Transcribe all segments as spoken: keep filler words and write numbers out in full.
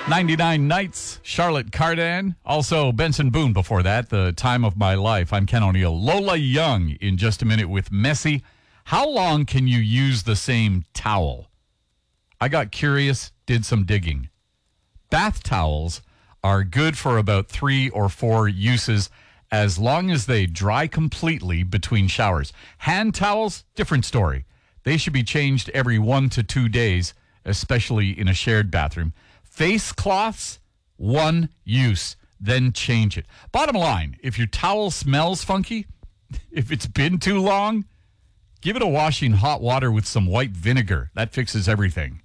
ninety-nine Nights, Charlotte Cardin. Also, Benson Boone before that, The Time of My Life. I'm Ken O'Neill. Lola Young in just a minute with Messy. How long can you use the same towel? I got curious, did some digging. Bath towels are good for about three or four uses as long as they dry completely between showers. Hand towels, different story. They should be changed every one to two days, especially in a shared bathroom. Face cloths, one use, then change it. Bottom line, if your towel smells funky, if it's been too long, give it a wash in hot water with some white vinegar. That fixes everything.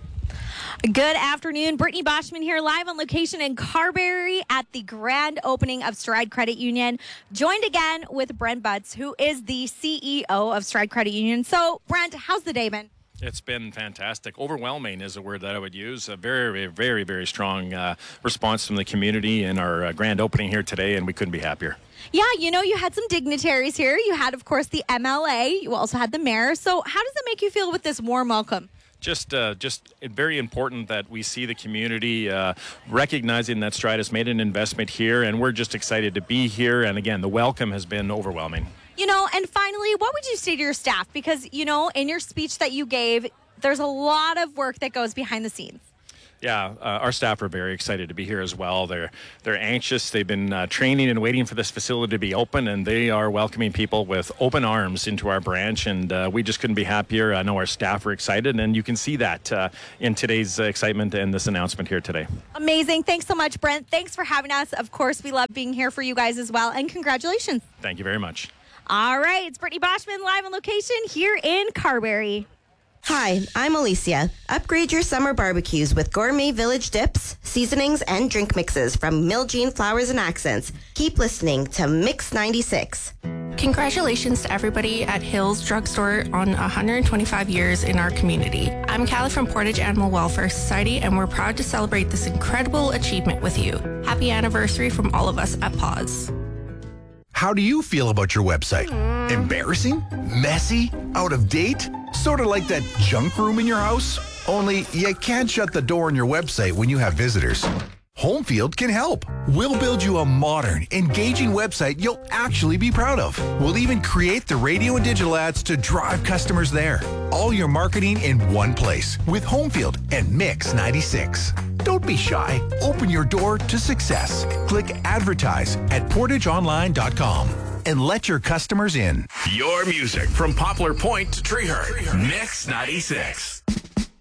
Good afternoon. Brittany Boschman here, live on location in Carberry at the grand opening of Stride Credit Union. Joined again with Brent Butts, who is the C E O of Stride Credit Union. So, Brent, how's the day been? It's been fantastic. Overwhelming is a word that I would use. A very, very, very, very strong uh, response from the community in our uh, grand opening here today, and we couldn't be happier. Yeah, you know, you had some dignitaries here. You had, of course, the M L A. You also had the mayor. So how does it make you feel with this warm welcome? Just uh, just very important that we see the community uh, recognizing that Stride has made an investment here, and we're just excited to be here. And again, the welcome has been overwhelming. You know, and finally, what would you say to your staff? Because, you know, in your speech that you gave, there's a lot of work that goes behind the scenes. Yeah, uh, our staff are very excited to be here as well. They're they're anxious. They've been uh, training and waiting for this facility to be open, and they are welcoming people with open arms into our branch, and uh, we just couldn't be happier. I know our staff are excited, and you can see that uh, in today's uh, excitement and this announcement here today. Amazing. Thanks so much, Brent. Thanks for having us. Of course, we love being here for you guys as well, and congratulations. Thank you very much. All right, it's Brittany Boschman live on location here in Carberry. Hi, I'm Alicia. Upgrade your summer barbecues with gourmet village dips, seasonings, and drink mixes from Miljean Flowers and Accents. Keep listening to Mix ninety-six. Congratulations to everybody at Hills Drugstore on one hundred twenty-five years in our community. I'm Callie from Portage Animal Welfare Society, and we're proud to celebrate this incredible achievement with you. Happy anniversary from all of us at Paws. How do you feel about your website? Embarrassing? Messy? Out of date? Sort of like that junk room in your house? Only you can't shut the door on your website when you have visitors. Homefield can help. We'll build you a modern, engaging website you'll actually be proud of. We'll even create the radio and digital ads to drive customers there. All your marketing in one place with Homefield and Mix ninety-six. Don't be shy. Open your door to success. Click advertise at portage online dot com and let your customers in. Your music from Poplar Point to Treehurst. Mix ninety-six.